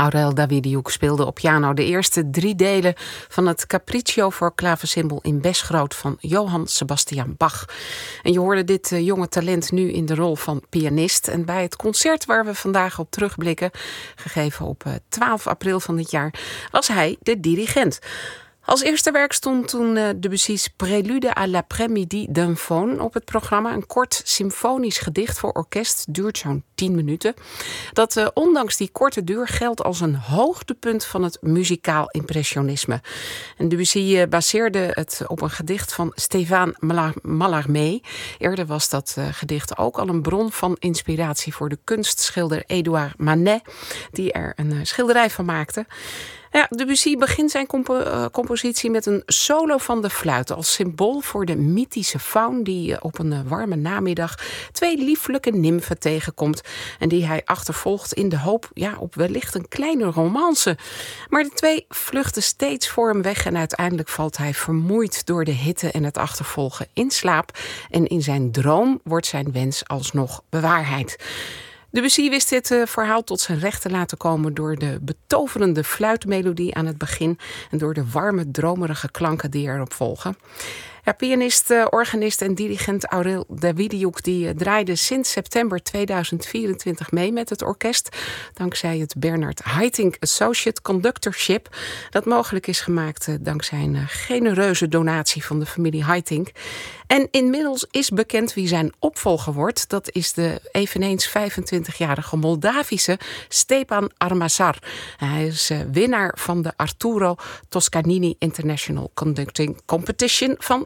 Aurel Davidiuk speelde op piano de eerste 3 delen van het Capriccio voor klaversymbol in Besgroot van Johann Sebastian Bach. En je hoorde dit jonge talent nu in de rol van pianist. En bij het concert waar we vandaag op terugblikken, gegeven op 12 april van dit jaar, was hij de dirigent. Als eerste werk stond toen Debussy's Prélude à l'après-midi d'un faune op het programma. Een kort symfonisch gedicht voor orkest, duurt zo'n 10 minuten. Dat ondanks die korte duur geldt als een hoogtepunt van het muzikaal impressionisme. En Debussy baseerde het op een gedicht van Stéphane Mallarmé. Eerder was dat gedicht ook al een bron van inspiratie voor de kunstschilder Édouard Manet, die er een schilderij van maakte. Ja, Debussy begint zijn compositie met een solo van de fluit als symbool voor de mythische faun die op een warme namiddag 2 lieflijke nimfen tegenkomt en die hij achtervolgt in de hoop op wellicht een kleine romance. Maar de 2 vluchten steeds voor hem weg en uiteindelijk valt hij vermoeid door de hitte en het achtervolgen in slaap en in zijn droom wordt zijn wens alsnog bewaarheid. Debussy wist dit verhaal tot zijn recht te laten komen door de betoverende fluitmelodie aan het begin en door de warme, dromerige klanken die erop volgen. Ja, pianist, organist en dirigent Aurel Davidiuk die draaide sinds september 2024 mee met het orkest, dankzij het Bernard Haitink Associate Conductorship, dat mogelijk is gemaakt dankzij een genereuze donatie van de familie Haitink. En inmiddels is bekend wie zijn opvolger wordt. Dat is de eveneens 25-jarige Moldavische Stepan Armazar. Hij is winnaar van de Arturo Toscanini International Conducting Competition van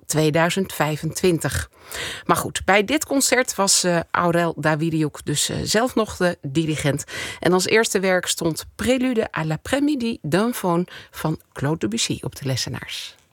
2025. Maar goed, bij dit concert was Aurel Davidiuk dus zelf nog de dirigent. En als eerste werk stond Prélude à l'après-midi d'un faune van Claude Debussy op de lessenaars.